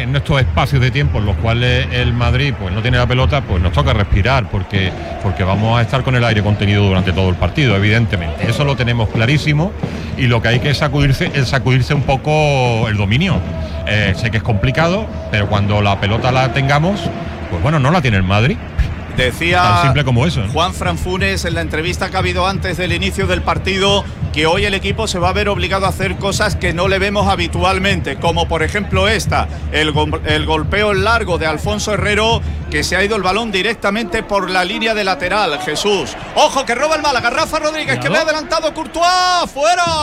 en estos espacios de tiempo en los cuales el Madrid pues no tiene la pelota, pues nos toca respirar porque vamos a estar con el aire contenido durante todo el partido, evidentemente. Eso lo tenemos clarísimo y lo que hay que sacudirse es sacudirse un poco el dominio. Sé que es complicado, pero cuando la pelota la tengamos, pues bueno, no la tiene el Madrid. Decía tan simple como eso, ¿no? Juanfran Funes en la entrevista que ha habido antes del inicio del partido que hoy el equipo se va a ver obligado a hacer cosas que no le vemos habitualmente, como por ejemplo esta, el golpeo largo de Alfonso Herrero, que se ha ido el balón directamente por la línea de lateral. Jesús, ojo que roba el Málaga, Rafa Rodríguez, que ve adelantado Courtois,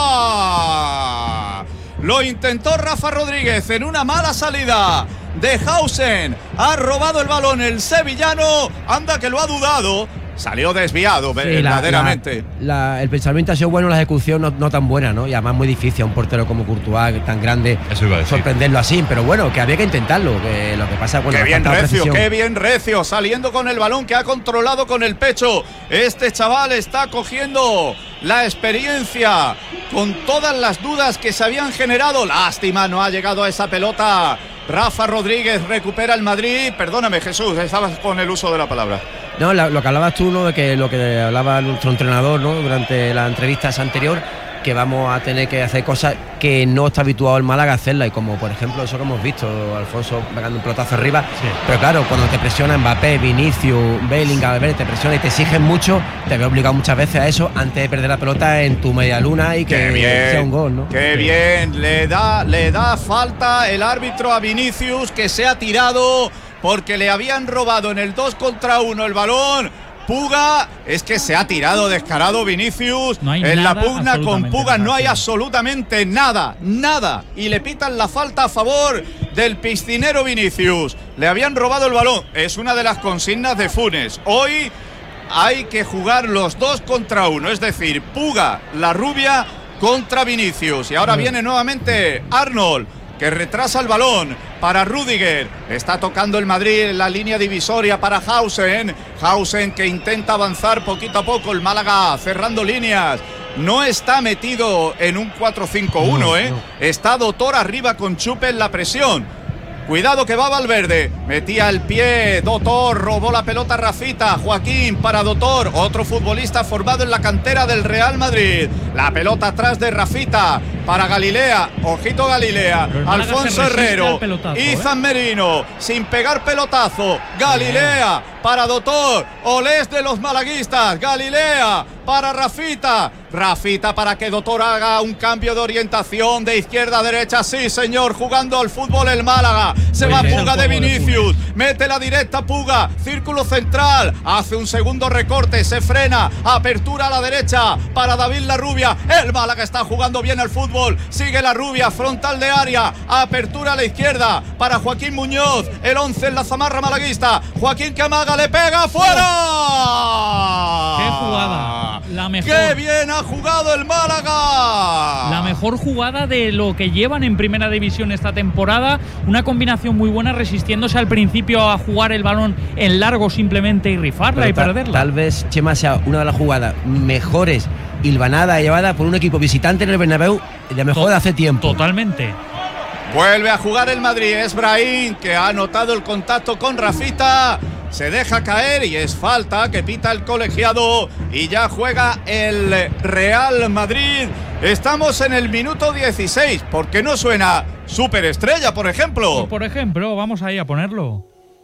fuera. Lo intentó Rafa Rodríguez en una mala salida de Hausen. Ha robado el balón el sevillano. Anda que lo ha dudado. Salió desviado, sí, verdaderamente. El pensamiento ha sido bueno, la ejecución no tan buena, ¿no? Y además muy difícil a un portero como Courtois, tan grande, sorprenderlo así. Pero bueno, que había que intentarlo. Que lo que pasa cuando qué bien Recio, saliendo con el balón que ha controlado con el pecho. Este chaval está cogiendo la experiencia con todas las dudas que se habían generado. Lástima, no ha llegado a esa pelota. Rafa Rodríguez recupera el Madrid. Perdóname, Jesús, estabas con el uso de la palabra. No, lo que hablabas tú, ¿no? De que lo que hablaba nuestro entrenador, ¿no? Durante la entrevista anterior, que vamos a tener que hacer cosas que no está habituado el Málaga a hacerlas, y como por ejemplo eso que hemos visto, Alfonso pegando un pelotazo arriba, sí. Pero claro, cuando te presiona Mbappé, Vinicius, Bellingham, te presiona y te exigen mucho, te ves obligado muchas veces a eso antes de perder la pelota en tu media luna y que sea un gol, ¿no? Qué bien, le da falta el árbitro a Vinicius, que se ha tirado porque le habían robado en el 2 contra 1 el balón. Puga, es que se ha tirado descarado Vinicius. No en la pugna con Puga no hay absolutamente nada. Y le pitan la falta a favor del piscinero Vinicius. Le habían robado el balón. Es una de las consignas de Funes. Hoy hay que jugar los 2 contra 1. Es decir, Puga, la rubia, contra Vinicius. Y ahora viene nuevamente Arnold, que retrasa el balón para Rüdiger. Está tocando el Madrid en la línea divisoria para Hausen, que intenta avanzar poquito a poco. El Málaga cerrando líneas. No está metido en un 4-5-1, no. Está Dotor arriba con Chupe en la presión. Cuidado que va Valverde, metía el pie Dotor, robó la pelota Rafita, Joaquín para Dotor, otro futbolista formado en la cantera del Real Madrid. La pelota atrás de Rafita para Galilea, ojito Galilea, Alfonso Herrero, Izan Merino, sin pegar pelotazo, Galilea para Dotor, olés de los malaguistas, Galilea para Rafita para que Dotor haga un cambio de orientación de izquierda a derecha. Sí, señor, jugando al fútbol el Málaga. Se va Puga de Vinicius, mete la directa Puga, círculo central, hace un segundo recorte, se frena, apertura a la derecha para David Larrubia. El Málaga está jugando bien al fútbol, sigue Larrubia, frontal de área, apertura a la izquierda para Joaquín Muñoz, el 11 en la zamarra malaguista. Joaquín que amaga, le pega, ¡fuera! ¡Qué jugada! La mejor. ¡Qué bien ha jugado el Málaga! La mejor jugada de lo que llevan en primera división esta temporada. Una combinación muy buena, resistiéndose al principio a jugar el balón en largo simplemente y rifarla. Pero y perderla. Tal vez, Chema, sea una de las jugadas mejores hilvanada y llevada por un equipo visitante en el Bernabéu de mejor de hace tiempo. Totalmente. Vuelve a jugar el Madrid. Es Brahim, que ha anotado el contacto con Rafita. Se deja caer y es falta que pita el colegiado y ya juega el Real Madrid. Estamos en el minuto 16. ¿Por qué no suena Superestrella, por ejemplo? Por ejemplo, vamos ahí a ponerlo.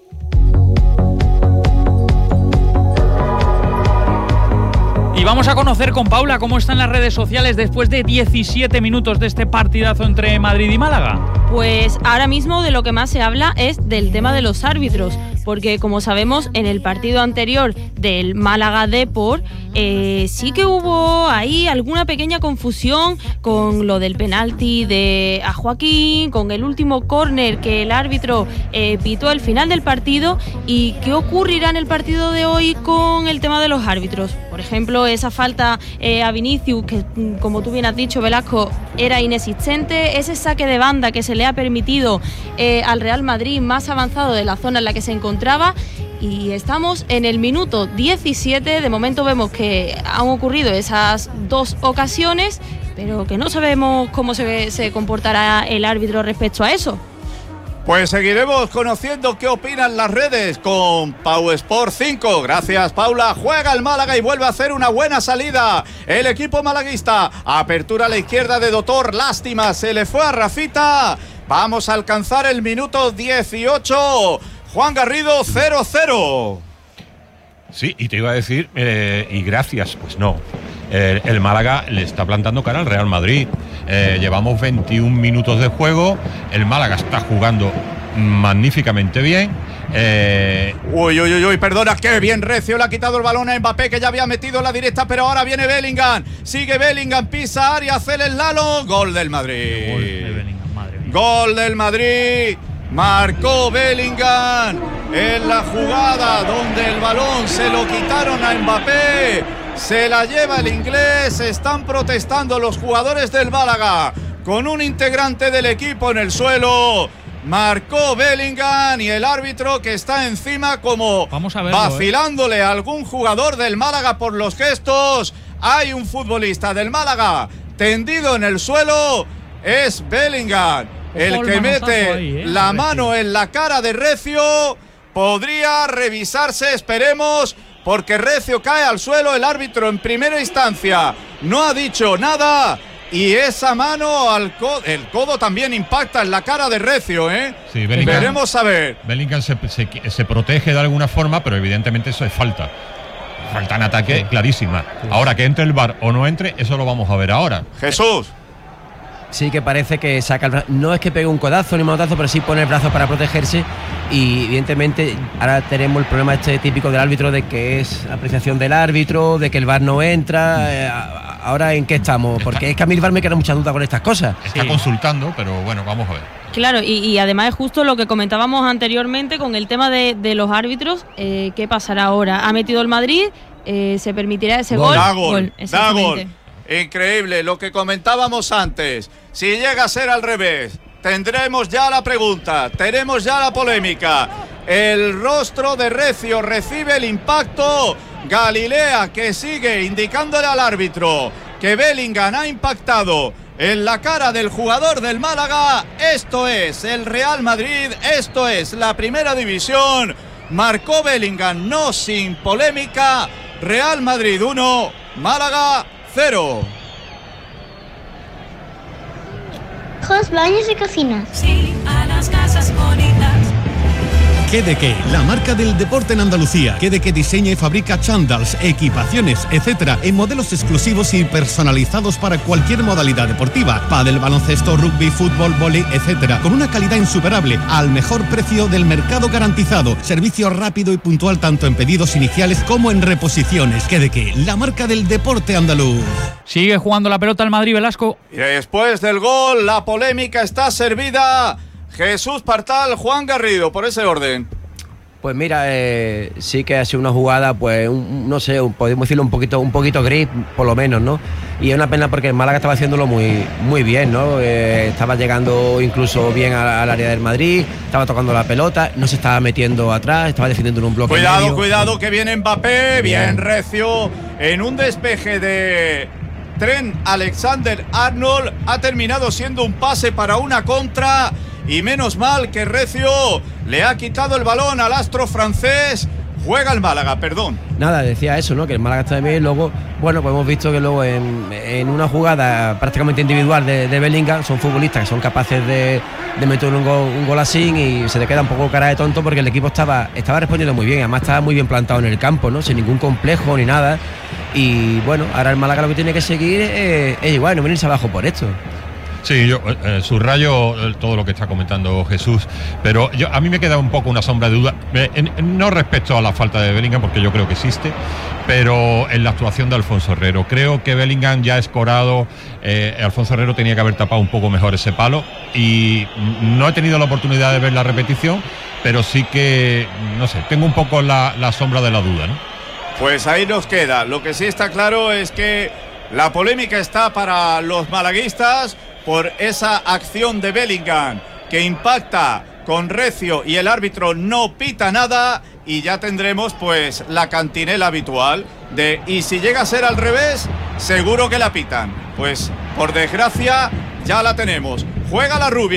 Y vamos a conocer con Paula cómo están las redes sociales después de 17 minutos de este partidazo entre Madrid y Málaga. Pues ahora mismo de lo que más se habla es del tema de los árbitros, porque como sabemos en el partido anterior del Málaga Depor sí que hubo ahí alguna pequeña confusión con lo del penalti a Joaquín, con el último córner que el árbitro pitó al final del partido. ¿Y qué ocurrirá en el partido de hoy con el tema de los árbitros? Por ejemplo, esa falta a Vinicius, que como tú bien has dicho, Velasco, era inexistente. Ese saque de banda que se le ha permitido al Real Madrid más avanzado de la zona en la que se encontraba. Y estamos en el minuto 17. De momento vemos que han ocurrido esas 2 ocasiones, pero que no sabemos cómo se comportará el árbitro respecto a eso. Pues seguiremos conociendo qué opinan las redes con Pau Sport 5. Gracias, Paula. Juega el Málaga y vuelve a hacer una buena salida. El equipo malaguista. Apertura a la izquierda de Dotor. Lástima, se le fue a Rafita. Vamos a alcanzar el minuto 18. Juan Garrido, 0-0. Sí, y te iba a decir, y gracias, pues no. El Málaga le está plantando cara al Real Madrid. Llevamos 21 minutos de juego. El Málaga está jugando magníficamente bien. Uy, perdona, qué bien Recio le ha quitado el balón a Mbappé, que ya había metido en la directa, pero ahora viene Bellingham. Sigue Bellingham, pisa área, hace el Lalo. Gol del Madrid. Gol de Bellingham, madre mía. Gol del Madrid. Marcó Bellingham en la jugada donde el balón se lo quitaron a Mbappé. Se la lleva el inglés. Están protestando los jugadores del Málaga con un integrante del equipo en el suelo. Marcó Bellingham y el árbitro, que está encima como vacilándole a algún jugador del Málaga por los gestos. Hay un futbolista del Málaga tendido en el suelo. Es Bellingham el que mete ahí, la mano en la cara de Recio. Podría revisarse, esperemos, porque Recio cae al suelo. El árbitro en primera instancia no ha dicho nada. Y esa mano al codo, el codo también impacta en la cara de Recio, ¿eh? Sí, Bellingham, veremos a ver. Bellingham se protege de alguna forma, pero evidentemente eso es falta. Falta en ataque clarísima. Ahora, que entre el VAR o no entre, eso lo vamos a ver ahora. Jesús. Sí, que parece que saca el brazo. No es que pegue un codazo ni un manotazo, pero sí pone el brazo para protegerse. Y evidentemente ahora tenemos el problema típico del árbitro, de que es apreciación del árbitro, de que el VAR no entra. Ahora, ¿en qué estamos? Porque es que a mí el VAR me queda mucha duda con estas cosas. Está consultando, pero bueno, vamos a ver. Claro, y además es justo lo que comentábamos anteriormente con el tema de los árbitros. ¿Qué pasará ahora? Ha metido el Madrid, se permitirá ese gol. Da gol. Increíble lo que comentábamos antes. Si llega a ser al revés, tendremos ya la pregunta, tenemos ya la polémica. El rostro de Recio recibe el impacto. Galilea, que sigue indicándole al árbitro que Bellingham ha impactado en la cara del jugador del Málaga. Esto es el Real Madrid, esto es la primera división. Marcó Bellingham, no sin polémica. Real Madrid 1, Málaga 0. Baños y cocinas. Sí, a las casas bonitas. Quedeque, la marca del deporte en Andalucía. Quedeque diseña y fabrica chándals, equipaciones, etcétera, en modelos exclusivos y personalizados para cualquier modalidad deportiva. Pádel, baloncesto, rugby, fútbol, vóley, etcétera, con una calidad insuperable, al mejor precio del mercado garantizado. Servicio rápido y puntual tanto en pedidos iniciales como en reposiciones. Quedeque, la marca del deporte andaluz. Sigue jugando la pelota el Madrid, Velasco. Y después del gol, la polémica está servida. Jesús Partal, Juan Garrido, por ese orden. Pues mira, sí que ha sido una jugada, pues, no sé, podemos decirlo un poquito gris, por lo menos, ¿no? Y es una pena porque el Málaga estaba haciéndolo muy bien, ¿no? Estaba llegando incluso bien al área del Madrid, estaba tocando la pelota, no se estaba metiendo atrás, estaba defendiendo en un bloque medio. Cuidado, que viene Mbappé, bien Recio, en un despeje de Trent Alexander-Arnold, ha terminado siendo un pase para una contra. Y menos mal que Recio le ha quitado el balón al astro francés. Juega el Málaga, perdón. Nada, decía eso, ¿no? Que el Málaga está bien. Luego, bueno, pues hemos visto que luego en una jugada prácticamente individual de Bellingham, son futbolistas que son capaces de meter un gol así, y se te queda un poco cara de tonto porque el equipo estaba respondiendo muy bien. Además estaba muy bien plantado en el campo, ¿no? Sin ningún complejo ni nada. Y bueno, ahora el Málaga lo que tiene que seguir es igual, no venirse abajo por esto. Sí, yo subrayo todo lo que está comentando Jesús, pero a mí me queda un poco una sombra de duda, no respecto a la falta de Bellingham, porque yo creo que existe, pero en la actuación de Alfonso Herrero. Creo que Bellingham ya ha escorado, Alfonso Herrero tenía que haber tapado un poco mejor ese palo, y no he tenido la oportunidad de ver la repetición, pero sí que, no sé, tengo un poco la sombra de la duda, ¿no? Pues ahí nos queda. Lo que sí está claro es que la polémica está para los malaguistas por esa acción de Bellingham que impacta con Recio y el árbitro no pita nada, y ya tendremos pues la cantinela habitual de y si llega a ser al revés, seguro que la pitan. Pues por desgracia ya la tenemos. Juega la rubia,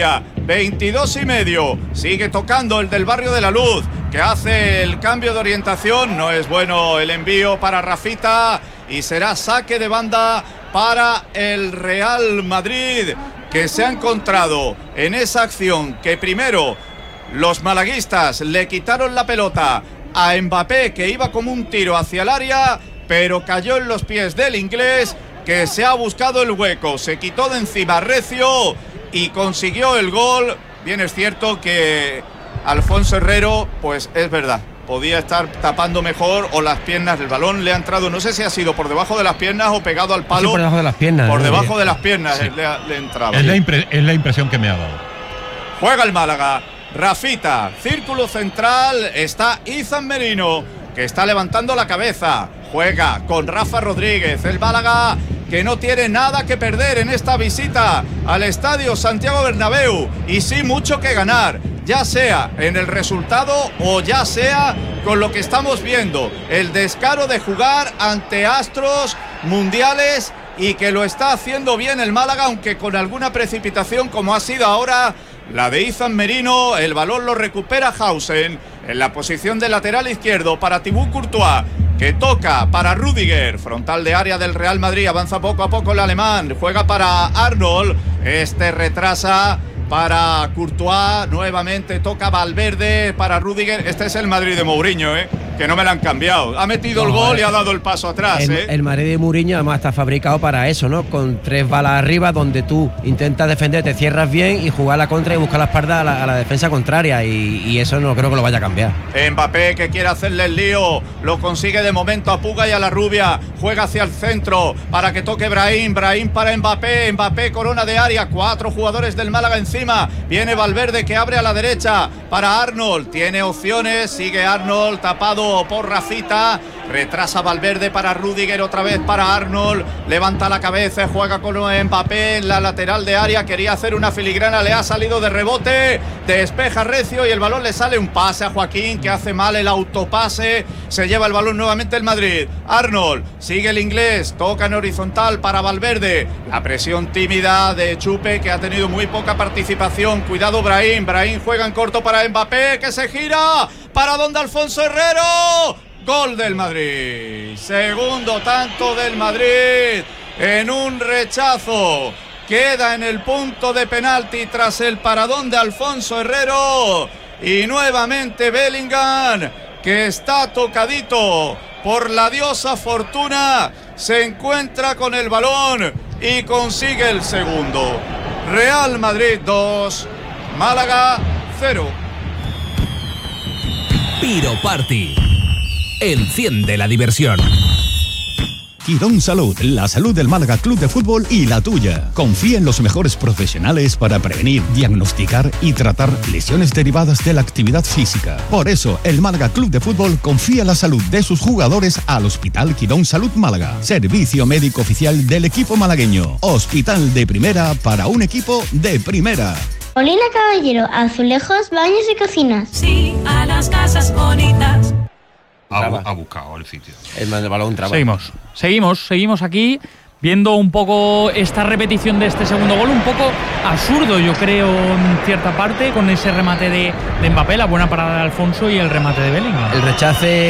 22,5. Sigue tocando el del Barrio de la Luz, que hace el cambio de orientación. No es bueno el envío para Rafita y será saque de banda para el Real Madrid, que se ha encontrado en esa acción que primero los malaguistas le quitaron la pelota a Mbappé, que iba como un tiro hacia el área, pero cayó en los pies del inglés, que se ha buscado el hueco, se quitó de encima Recio y consiguió el gol. Bien es cierto que Alfonso Herrero, pues es verdad, podía estar tapando mejor, o las piernas del balón le ha entrado, no sé si ha sido por debajo de las piernas o pegado al palo. Sí, por debajo de las piernas. Por debajo de las piernas, sí. le entraba. Es la impresión que me ha dado. Juega el Málaga. Rafita, círculo central, está Izan Merino, que está levantando la cabeza. Juega con Rafa Rodríguez, el Málaga, que no tiene nada que perder en esta visita al estadio Santiago Bernabéu, y sí mucho que ganar, ya sea en el resultado o ya sea con lo que estamos viendo, el descaro de jugar ante astros mundiales, y que lo está haciendo bien el Málaga, aunque con alguna precipitación como ha sido ahora la de Izan Merino. El balón lo recupera Hausen en la posición de lateral izquierdo para Thibaut Courtois, que toca para Rüdiger, frontal de área del Real Madrid. Avanza poco a poco el alemán, juega para Arnold, este retrasa para Courtois, nuevamente toca Valverde para Rüdiger. Este es el Madrid de Mourinho, que no me lo han cambiado. Ha metido el gol y ha dado el paso atrás. El Madrid de Mourinho además está fabricado para eso, ¿no? Con 3 balas arriba, donde tú intentas defender, te cierras bien y jugar la contra y buscar la espalda a la defensa contraria, y eso no creo que lo vaya a cambiar. Mbappé, que quiere hacerle el lío, lo consigue de momento a Puga y a la Rubia, juega hacia el centro para que toque Brahim para Mbappé, corona de área, 4 jugadores del Málaga encima, viene Valverde, que abre a la derecha para Arnold, tiene opciones, sigue Arnold tapado por Rafita, retrasa Valverde para Rüdiger, otra vez para Arnold, levanta la cabeza, juega con Mbappé en la lateral de área, quería hacer una filigrana, le ha salido de rebote, despeja Recio y el balón le sale, un pase a Joaquín, que hace mal el autopase, se lleva el balón nuevamente el Madrid. Arnold, sigue el inglés, toca en horizontal para Valverde, la presión tímida de Chupe, que ha tenido muy poca participación, cuidado Brahim juega en corto para Mbappé, que se gira para donde Alfonso Herrero. Gol del Madrid, segundo tanto del Madrid en un rechazo, queda en el punto de penalti tras el paradón de Alfonso Herrero, y nuevamente Bellingham, que está tocadito por la diosa Fortuna, se encuentra con el balón y consigue el segundo. Real Madrid 2, Málaga 0. Piro Party. Enciende la diversión. Quirón Salud, la salud del Málaga Club de Fútbol y la tuya. Confía en los mejores profesionales para prevenir, diagnosticar y tratar lesiones derivadas de la actividad física. Por eso, el Málaga Club de Fútbol confía la salud de sus jugadores al Hospital Quirón Salud Málaga. Servicio médico oficial del equipo malagueño. Hospital de primera para un equipo de primera. Molina Caballero, azulejos, baños y cocinas. Sí, a las casas bonitas. Ha buscado el sitio. El balón traba. Seguimos aquí viendo un poco esta repetición de este segundo gol, un poco absurdo, yo creo, en cierta parte, con ese remate de Mbappé, la buena parada de Alfonso y el remate de Bellingham. El rechace